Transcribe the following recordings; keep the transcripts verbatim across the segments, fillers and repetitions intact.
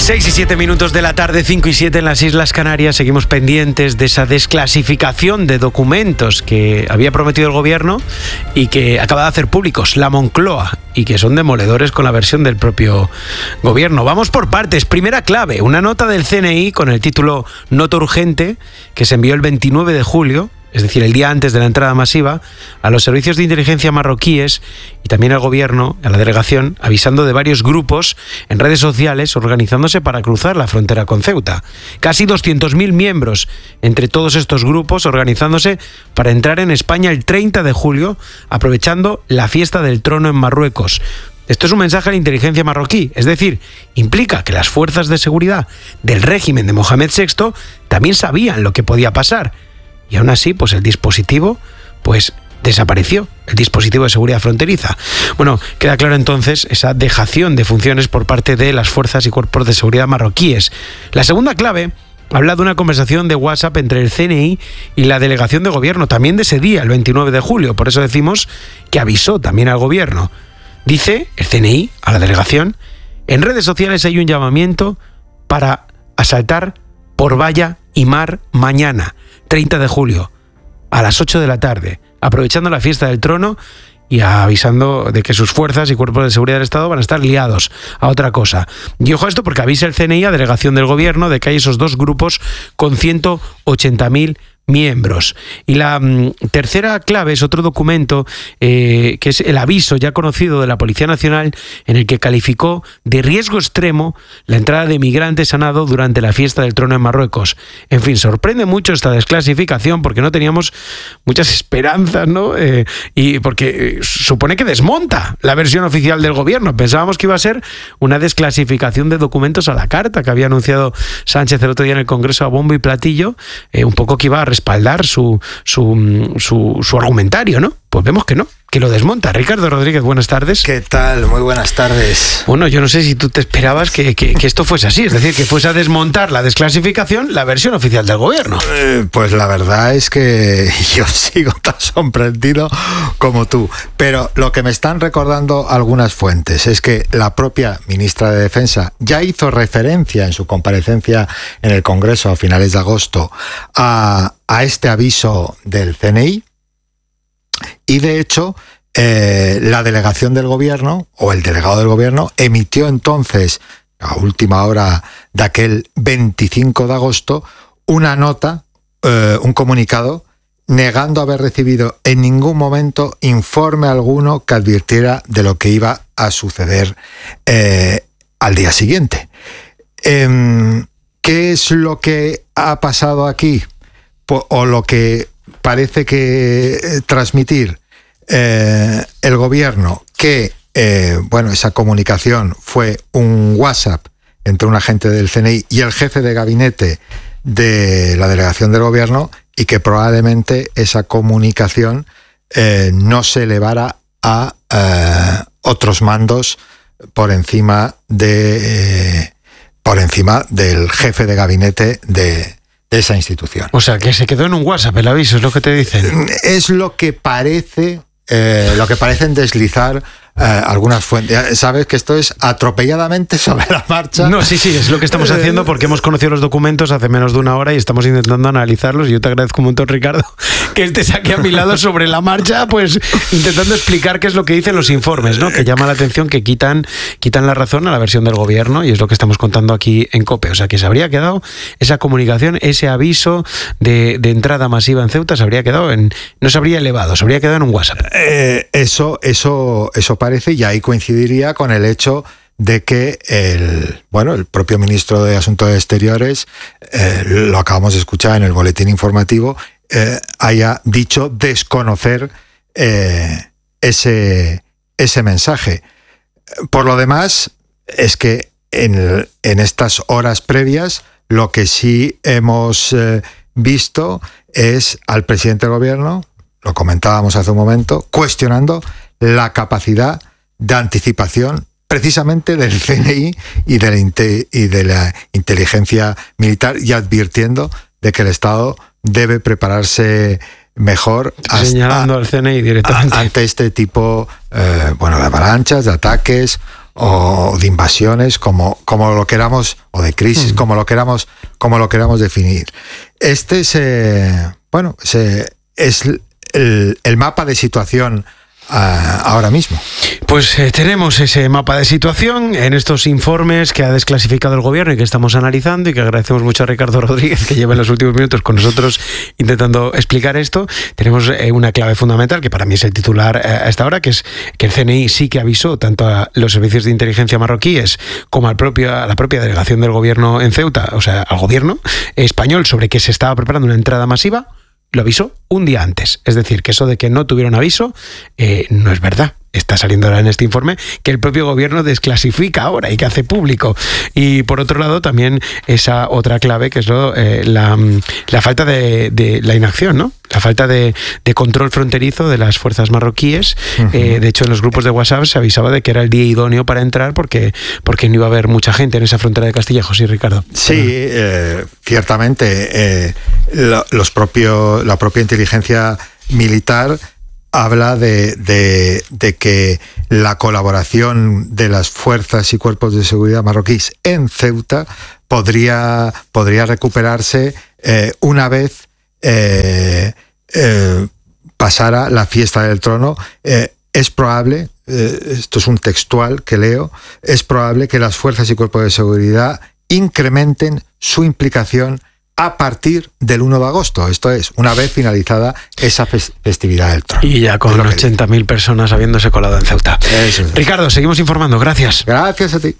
seis y siete minutos de la tarde, cinco y siete en las Islas Canarias. Seguimos pendientes de esa desclasificación de documentos que había prometido el gobierno y que acaba de hacer públicos la Moncloa y que son demoledores con la versión del propio gobierno. Vamos por partes. Primera clave, una nota del C N I con el título Nota urgente que se envió el veintinueve de julio, es decir, el día antes de la entrada masiva, a los servicios de inteligencia marroquíes y también al gobierno, a la delegación, avisando de varios grupos en redes sociales organizándose para cruzar la frontera con Ceuta. Casi doscientos mil miembros entre todos estos grupos organizándose para entrar en España el treinta de julio, aprovechando la fiesta del trono en Marruecos. Esto es un mensaje a la inteligencia marroquí, es decir, implica que las fuerzas de seguridad del régimen de Mohamed sexto también sabían lo que podía pasar. Y aún así, pues el dispositivo, pues desapareció, el dispositivo de seguridad fronteriza. Bueno, queda claro entonces esa dejación de funciones por parte de las fuerzas y cuerpos de seguridad marroquíes. La segunda clave habla de una conversación de WhatsApp entre el C N I y la delegación de gobierno, también de ese día, el veintinueve de julio, por eso decimos que avisó también al gobierno. Dice el C N I a la delegación: en redes sociales hay un llamamiento para asaltar por valla y mar mañana, treinta de julio, a las ocho de la tarde, aprovechando la fiesta del trono y avisando de que sus fuerzas y cuerpos de seguridad del Estado van a estar liados a otra cosa. Y ojo a esto porque avisa el C N I a delegación del gobierno de que hay esos dos grupos con ciento ochenta mil miembros. Y la mm, tercera clave es otro documento eh, que es el aviso ya conocido de la Policía Nacional en el que calificó de riesgo extremo la entrada de migrantes a nado durante la fiesta del trono en Marruecos. En fin, sorprende mucho esta desclasificación porque no teníamos muchas esperanzas, ¿no? Eh, y porque supone que desmonta la versión oficial del gobierno. Pensábamos que iba a ser una desclasificación de documentos a la carta que había anunciado Sánchez el otro día en el Congreso a bombo y platillo, eh, un poco que iba a respaldar su, su, su, su argumentario, ¿no? Pues vemos que no, que lo desmonta. Ricardo Rodríguez, buenas tardes. ¿Qué tal? Muy buenas tardes. Bueno, yo no sé si tú te esperabas que, que, que esto fuese así, es decir, que fuese a desmontar la desclasificación, la versión oficial del gobierno. Eh, pues la verdad es que yo sigo tan sorprendido como tú. Pero lo que me están recordando algunas fuentes es que la propia ministra de Defensa ya hizo referencia en su comparecencia en el Congreso a finales de agosto a, a este aviso del C N I. Y de hecho, eh, la delegación del gobierno, o el delegado del gobierno, emitió entonces, a última hora de aquel veinticinco de agosto, una nota, eh, un comunicado, negando haber recibido en ningún momento informe alguno que advirtiera de lo que iba a suceder eh, al día siguiente. Eh, ¿Qué es lo que ha pasado aquí? O lo que parece que eh, transmitir eh, el gobierno, que eh, bueno, esa comunicación fue un WhatsApp entre un agente del C N I y el jefe de gabinete de la delegación del gobierno, y que probablemente esa comunicación eh, no se elevara a eh, otros mandos por encima de eh, por encima del jefe de gabinete de esa institución. O sea, que se quedó en un WhatsApp el aviso, es lo que te dicen. Es lo que parece, eh, lo que parecen deslizar eh, algunas fuentes. Sabes que esto es atropelladamente sobre la marcha. No, sí, sí, es lo que estamos haciendo porque hemos conocido los documentos hace menos de una hora y estamos intentando analizarlos. Y yo te agradezco un montón, Ricardo, que estés aquí a mi lado sobre la marcha, pues intentando explicar qué es lo que dicen los informes, ¿no? Que llama la atención que quitan, quitan la razón a la versión del gobierno, y es lo que estamos contando aquí en COPE. O sea, que se habría quedado esa comunicación, ese aviso de, de entrada masiva en Ceuta, se habría quedado en, no se habría elevado, se habría quedado en un WhatsApp. Eh, eso, eso, eso parece, y ahí coincidiría con el hecho de que el, bueno, el propio ministro de Asuntos Exteriores, eh, lo acabamos de escuchar en el boletín informativo, eh, haya dicho desconocer eh, ese, ese mensaje. Por lo demás, es que en, en estas horas previas lo que sí hemos eh, visto es al presidente del gobierno, lo comentábamos hace un momento, cuestionando la capacidad de anticipación precisamente del C N I y de, la y de la inteligencia militar, y advirtiendo de que el Estado debe prepararse mejor hasta, señalando al C N I directamente a, ante este tipo eh, bueno, de avalanchas, de ataques o de invasiones, como, como lo queramos, o de crisis, mm. como lo queramos, como lo queramos definir. Este es, eh, bueno, es, es el, el mapa de situación Uh, ahora mismo. Pues eh, tenemos ese mapa de situación en estos informes que ha desclasificado el gobierno y que estamos analizando, y que agradecemos mucho a Ricardo Rodríguez, que lleva en los últimos minutos con nosotros intentando explicar esto. Tenemos eh, una clave fundamental, que para mí es el titular eh, a esta hora, que es que el C N I sí que avisó tanto a los servicios de inteligencia marroquíes como al propio, a la propia delegación del gobierno en Ceuta, o sea, al gobierno español, sobre que se estaba preparando una entrada masiva. Lo avisó un día antes. Es decir, que eso de que no tuvieron aviso eh, no es verdad. Está saliendo ahora en este informe que el propio gobierno desclasifica ahora y que hace público. Y por otro lado, también esa otra clave, que es lo, eh, la, la falta de, de la inacción, ¿no? La falta de, de control fronterizo de las fuerzas marroquíes. Uh-huh. Eh, de hecho, en los grupos de WhatsApp se avisaba de que era el día idóneo para entrar porque, porque no iba a haber mucha gente en esa frontera de Castilla. José Ricardo. Sí, eh, ciertamente. Eh, lo, los propios, la propia inteligencia militar habla de, de, de que la colaboración de las fuerzas y cuerpos de seguridad marroquíes en Ceuta podría, podría recuperarse eh, una vez eh, eh, pasara la fiesta del trono. Eh, es probable, eh, esto es un textual que leo, es probable que las fuerzas y cuerpos de seguridad incrementen su implicación a partir del uno de agosto, esto es, una vez finalizada esa festividad del trono. Y ya con ochenta mil personas habiéndose colado en Ceuta. Eso es. Ricardo, seguimos informando, gracias. Gracias a ti.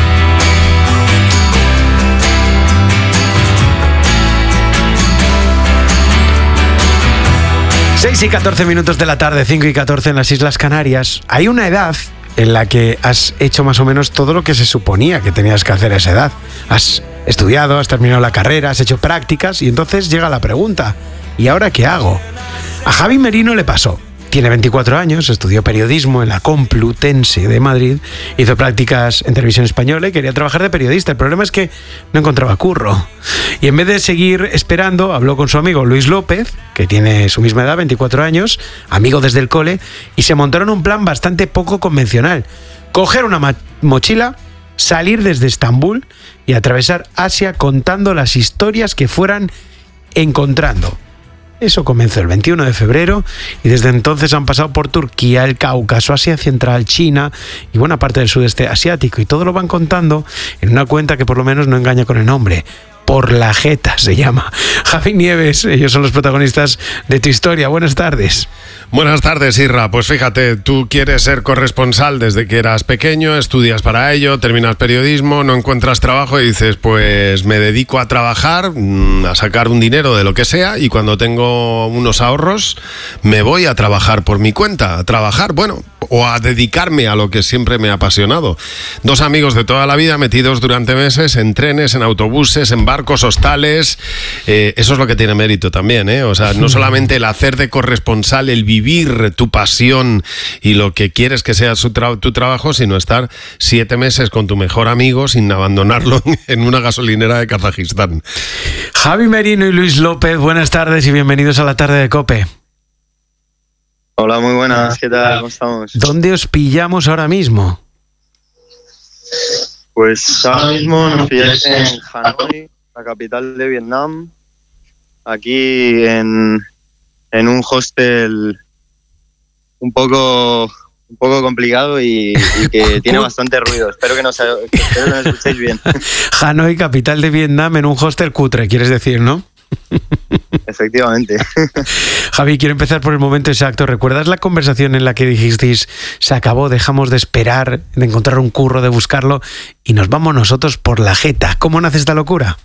seis y catorce minutos de la tarde, cinco y catorce en las Islas Canarias. Hay una edad en la que has hecho más o menos todo lo que se suponía que tenías que hacer a esa edad. Has estudiado, has terminado la carrera, has hecho prácticas, y entonces llega la pregunta: ¿y ahora qué hago? A Javi Merino le pasó. Tiene veinticuatro años, estudió periodismo en la Complutense de Madrid, hizo prácticas en Televisión Española y quería trabajar de periodista. El problema es que no encontraba curro. Y en vez de seguir esperando, habló con su amigo Luis López, que tiene su misma edad, veinticuatro años, amigo desde el cole, y se montaron un plan bastante poco convencional: coger una ma- mochila, salir desde Estambul y atravesar Asia contando las historias que fueran encontrando. Eso comenzó el veintiuno de febrero y desde entonces han pasado por Turquía, el Cáucaso, Asia Central, China y buena parte del sudeste asiático, y todo lo van contando en una cuenta que por lo menos no engaña con el nombre. Por la Jeta se llama. Javi Nieves, ellos son los protagonistas de tu historia. Buenas tardes. Buenas tardes, Irra. Pues fíjate, tú quieres ser corresponsal desde que eras pequeño, estudias para ello, terminas periodismo, no encuentras trabajo y dices, pues me dedico a trabajar, a sacar un dinero de lo que sea, y cuando tengo unos ahorros me voy a trabajar por mi cuenta, a trabajar, bueno, o a dedicarme a lo que siempre me ha apasionado. Dos amigos de toda la vida metidos durante meses en trenes, en autobuses, en barcos, hostales. Eh, eso es lo que tiene mérito también, ¿eh? O sea, no solamente el hacer de corresponsal, el vivir tu pasión y lo que quieres que sea su tra- tu trabajo, sino estar siete meses con tu mejor amigo sin abandonarlo en una gasolinera de Kazajistán. Javi Merino y Luis López, buenas tardes y bienvenidos a la tarde de COPE. Hola, muy buenas, ¿qué tal? ¿Cómo estamos? ¿Dónde os pillamos ahora mismo? Pues ahora mismo nos pilláis en Hanoi, la capital de Vietnam, aquí en, en un hostel un poco, un poco complicado y, y que tiene bastante ruido. Espero que nos, espero que nos escuchéis bien. Hanoi, capital de Vietnam, en un hostel cutre, quieres decir, ¿no? Efectivamente. Javi, quiero empezar por el momento exacto. ¿Recuerdas la conversación en la que dijisteis, se acabó, dejamos de esperar, de encontrar un curro, de buscarlo, y nos vamos nosotros por la Jeta? ¿Cómo nace esta locura?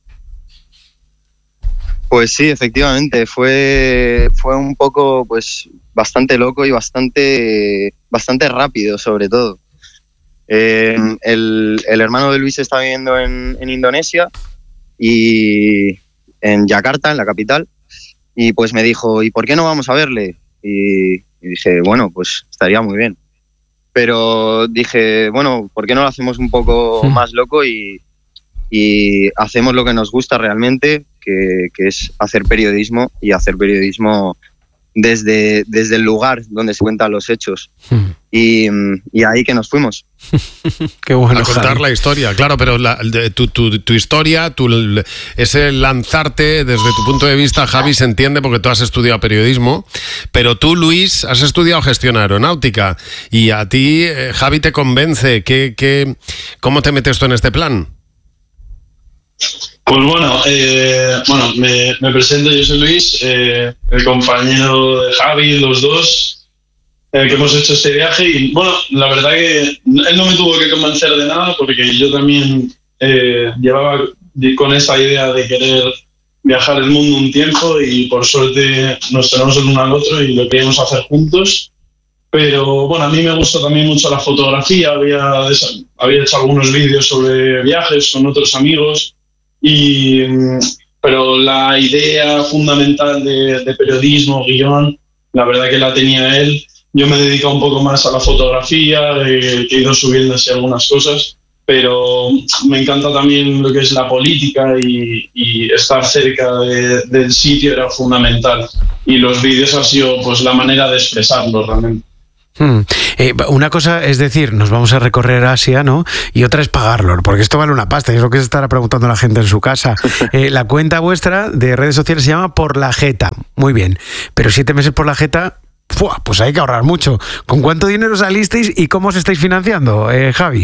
Pues sí, efectivamente. Fue, fue un poco, pues, bastante loco y bastante, bastante rápido, sobre todo. Eh, el, el hermano de Luis está viviendo en, en Indonesia y en Yakarta, en la capital, y pues me dijo, ¿y por qué no vamos a verle? Y, y dije, bueno, pues estaría muy bien. Pero dije, bueno, ¿por qué no lo hacemos un poco más loco y, y hacemos lo que nos gusta realmente, que, que es hacer periodismo, y hacer periodismo desde, desde el lugar donde se cuentan los hechos. Hmm. Y, y ahí que nos fuimos. Qué bueno, a contar Javi. la historia, claro, pero la, de, tu, tu, tu historia, tu, ese lanzarte desde tu punto de vista, Javi, se entiende porque tú has estudiado periodismo, pero tú, Luis, has estudiado gestión aeronáutica y a ti, eh, Javi, te convence. ¿Qué, qué, ¿Cómo te metes tú en este plan? Pues bueno, eh, bueno me, me presento, yo soy Luis, eh, el compañero de Javi, los dos, eh, que hemos hecho este viaje. Y bueno, la verdad que él no me tuvo que convencer de nada, porque yo también eh, llevaba con esa idea de querer viajar el mundo un tiempo, y por suerte nos tenemos el uno al otro y lo queríamos hacer juntos. Pero bueno, a mí me gusta también mucho la fotografía, había, había hecho algunos vídeos sobre viajes con otros amigos. Y, pero la idea fundamental de, de periodismo, guión, la verdad que la tenía él. Yo me he dedicado un poco más a la fotografía, eh, que he ido subiendo así algunas cosas, pero me encanta también lo que es la política, y, y estar cerca de, del sitio era fundamental. Y los vídeos han sido pues la manera de expresarlo realmente. Hmm. Eh, una cosa es decir, nos vamos a recorrer Asia, ¿no? Y otra es pagarlo, porque esto vale una pasta, y es lo que se estará preguntando la gente en su casa. Eh, la cuenta vuestra de redes sociales se llama Por la Jeta, muy bien, pero siete meses por la Jeta, ¡fua! Pues hay que ahorrar mucho. ¿Con cuánto dinero salisteis y cómo os estáis financiando, eh, Javi?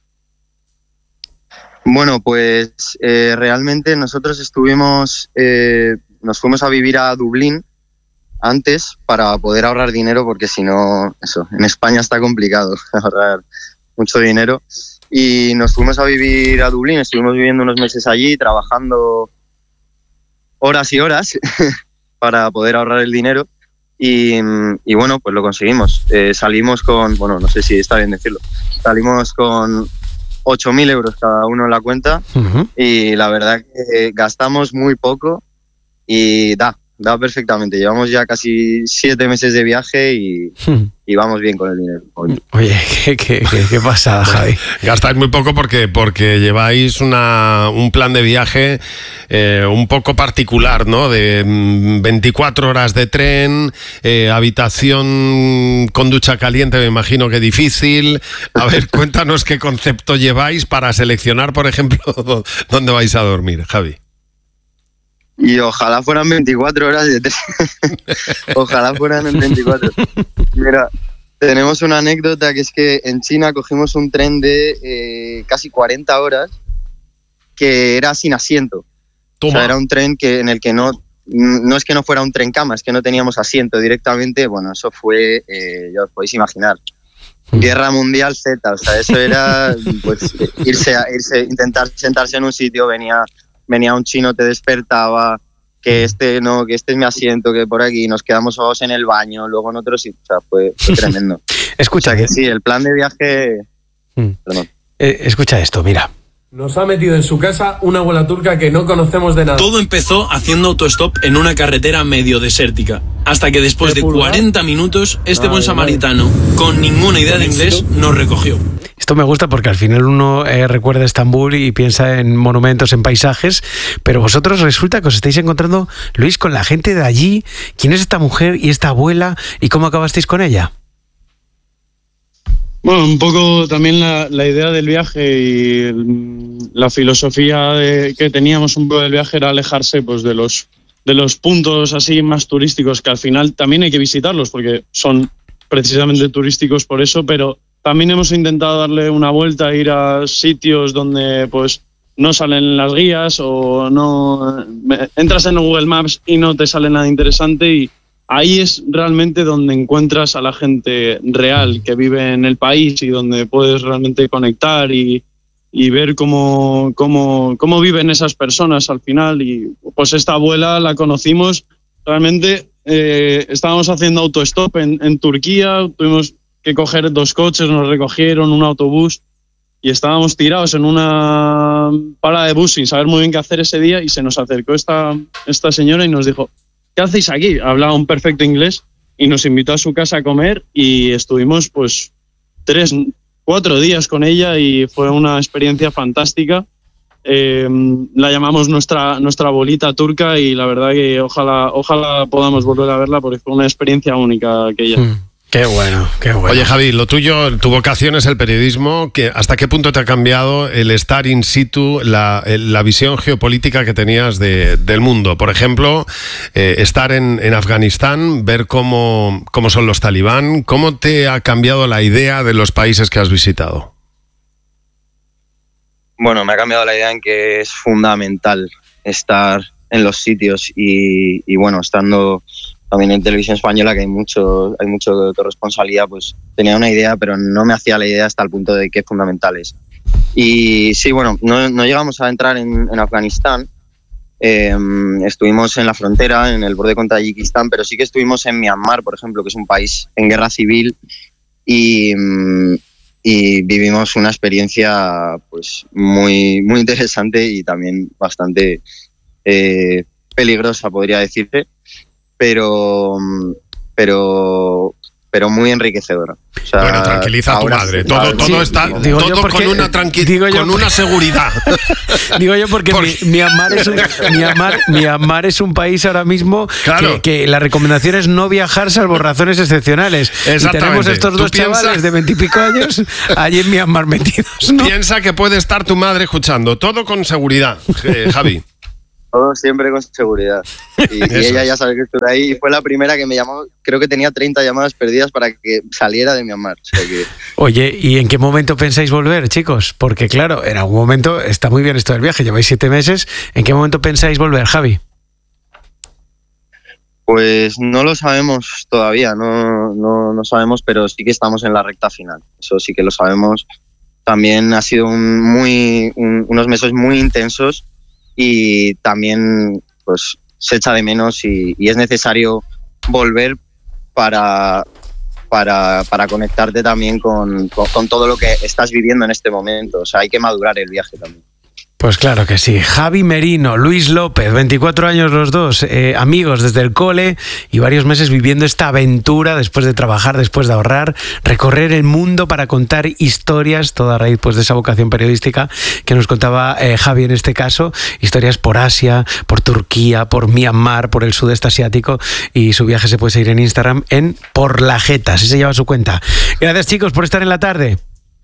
Bueno, pues eh, realmente nosotros estuvimos, eh, nos fuimos a vivir a Dublín antes para poder ahorrar dinero, porque si no, eso, en España está complicado ahorrar mucho dinero. Y nos fuimos a vivir a Dublín, estuvimos viviendo unos meses allí, trabajando horas y horas para poder ahorrar el dinero. Y, y bueno, pues lo conseguimos. Eh, salimos con, bueno, no sé si está bien decirlo, salimos con ocho mil euros cada uno en la cuenta. Uh-huh. Y la verdad que gastamos muy poco y da. Da perfectamente. Llevamos ya casi siete meses de viaje y, y vamos bien con el dinero. Oye, qué, qué, qué, qué pasada, Javi. Gastáis muy poco porque, porque lleváis una, un plan de viaje eh, un poco particular, ¿no? De veinticuatro horas de tren, eh, habitación con ducha caliente, me imagino que difícil. A ver, cuéntanos qué concepto lleváis para seleccionar, por ejemplo, dónde vais a dormir, Javi. Y ojalá fueran veinticuatro horas de tren. Ojalá fueran en veinticuatro. Mira, tenemos una anécdota, que es que en China cogimos un tren de eh, casi cuarenta horas que era sin asiento. Toma. O sea, era un tren que, en el que no, no es que no fuera un tren cama, es que no teníamos asiento directamente. Bueno, eso fue, eh, ya os podéis imaginar, Guerra Mundial Z. O sea, eso era pues irse, a, irse, intentar sentarse en un sitio, venía... venía un chino, te despertaba, que este no, que este es mi asiento, que por aquí, nos quedamos solos en el baño, luego en otro sitio, o sea, fue, fue tremendo. Escucha, o sea, que sí, el plan de viaje... Mm. Perdón. Eh, escucha esto, mira. Nos ha metido en su casa una abuela turca que no conocemos de nada. Todo empezó haciendo autostop en una carretera medio desértica, hasta que después de cuarenta minutos, este buen samaritano, con ninguna idea de inglés, nos recogió. Esto me gusta porque al final uno eh, recuerda Estambul y piensa en monumentos, en paisajes, pero vosotros resulta que os estáis encontrando, Luis, con la gente de allí. ¿Quién es esta mujer y esta abuela y cómo acabasteis con ella? Bueno, un poco también la, la idea del viaje y el, la filosofía de, que teníamos un poco del viaje era alejarse pues de los de los puntos así más turísticos, que al final también hay que visitarlos porque son precisamente turísticos por eso, pero también hemos intentado darle una vuelta, ir a sitios donde pues no salen las guías o no entras en Google Maps y no te sale nada interesante, y ahí es realmente donde encuentras a la gente real que vive en el país y donde puedes realmente conectar y, y ver cómo, cómo, cómo viven esas personas al final. Y pues esta abuela la conocimos realmente, eh, estábamos haciendo autostop en, en Turquía, tuvimos que coger dos coches, nos recogieron, un autobús, y estábamos tirados en una parada de bus sin saber muy bien qué hacer ese día, y se nos acercó esta, esta señora y nos dijo: ¿qué hacéis aquí? Hablaba un perfecto inglés y nos invitó a su casa a comer, y estuvimos pues tres, cuatro días con ella y fue una experiencia fantástica. Eh, la llamamos nuestra, nuestra bolita turca y la verdad que ojalá, ojalá podamos volver a verla porque fue una experiencia única aquella. Mm. Qué bueno, qué bueno. Oye, Javi, lo tuyo, tu vocación es el periodismo. ¿Qué, ¿Hasta qué punto te ha cambiado el estar in situ, la, la visión geopolítica que tenías de, del mundo? Por ejemplo, eh, estar en, en Afganistán, ver cómo, cómo son los talibán. ¿Cómo te ha cambiado la idea de los países que has visitado? Bueno, me ha cambiado la idea en que es fundamental estar en los sitios y, y bueno, estando también en Televisión Española, que hay mucho, hay mucho de responsabilidad, pues tenía una idea, pero no me hacía la idea hasta el punto de que es fundamental es. Y sí, bueno, no, no llegamos a entrar en, en Afganistán, eh, estuvimos en la frontera, en el borde con Tayikistán, pero sí que estuvimos en Myanmar, por ejemplo, que es un país en guerra civil, y, y vivimos una experiencia pues muy, muy interesante y también bastante eh, peligrosa, podría decirte. Pero, pero, pero muy enriquecedora. O sea, bueno, tranquiliza a tu madre. Todo, ahora, todo sí, está digo todo yo porque, con una tranquilidad, con yo, una seguridad. Digo yo porque Por... mi, Myanmar, es un, Myanmar, Myanmar es un país ahora mismo claro. que, que la recomendación es no viajar salvo razones excepcionales. Y tenemos estos dos piensa... chavales de veintipico años allí en Myanmar metidos, ¿no? Piensa que puede estar tu madre escuchando. Todo con seguridad, eh, Javi. Todo siempre con seguridad. Y, y ella ya sabe que estoy ahí. Y fue la primera que me llamó. Creo que tenía treinta llamadas perdidas para que saliera de Myanmar. O sea que... Oye, ¿y en qué momento pensáis volver, chicos? Porque claro, en algún momento está muy bien esto del viaje. Lleváis siete meses. ¿En qué momento pensáis volver, Javi? Pues no lo sabemos todavía. No, no, no sabemos, pero sí que estamos en la recta final. Eso sí que lo sabemos. También ha sido un muy, un, unos meses muy intensos. Y también pues se echa de menos y, y es necesario volver para, para, para conectarte también con, con, con todo lo que estás viviendo en este momento. O sea, hay que madurar el viaje también. Pues claro que sí. Javi Merino, Luis López, veinticuatro años los dos, eh, amigos desde el cole y varios meses viviendo esta aventura después de trabajar, después de ahorrar, recorrer el mundo para contar historias, toda a raíz pues, de esa vocación periodística que nos contaba eh, Javi en este caso, historias por Asia, por Turquía, por Myanmar, por el sudeste asiático, y su viaje se puede seguir en Instagram en Por la Jeta, así se lleva su cuenta. Gracias, chicos, por estar en la tarde.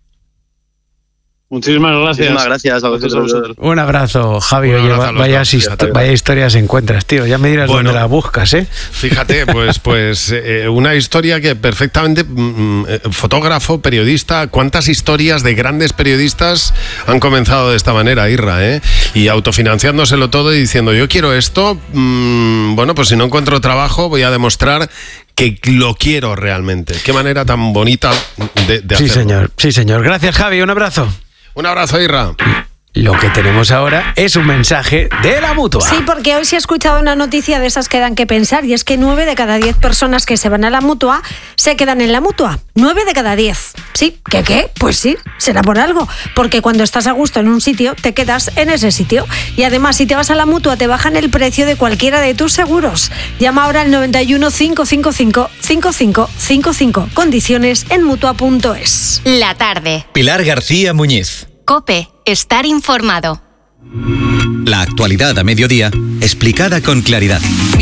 Muchísimas gracias. Muchísimas gracias a vosotros. Gracias a vosotros. Un abrazo, Javi. Un Oye, abrazo vaya, dos, histo- vaya historias encuentras, tío. Ya me dirás bueno, dónde la buscas, ¿eh? Fíjate, pues, pues eh, una historia que perfectamente, mm, eh, fotógrafo, periodista, cuántas historias de grandes periodistas han comenzado de esta manera, Irra, ¿eh? Y autofinanciándoselo todo y diciendo, yo quiero esto, mmm, bueno, pues si no encuentro trabajo voy a demostrar que lo quiero realmente. Qué manera tan bonita de, de sí, hacerlo. Sí, señor. Sí, señor. Gracias, Javi. Un abrazo. Un abrazo, Irra. Lo que tenemos ahora es un mensaje de la Mutua. Sí, porque hoy se ha escuchado una noticia de esas que dan que pensar, y es que nueve de cada diez personas que se van a la Mutua se quedan en la Mutua. nueve de cada diez. Sí, ¿qué qué? Pues sí, será por algo. Porque cuando estás a gusto en un sitio, te quedas en ese sitio. Y además, si te vas a la Mutua, te bajan el precio de cualquiera de tus seguros. Llama ahora al noventa y uno, cinco cinco cinco, cinco cinco cinco cinco. Condiciones en mutua punto es. La tarde. Pilar García Muñiz. COPE. Estar informado. La actualidad a mediodía, explicada con claridad.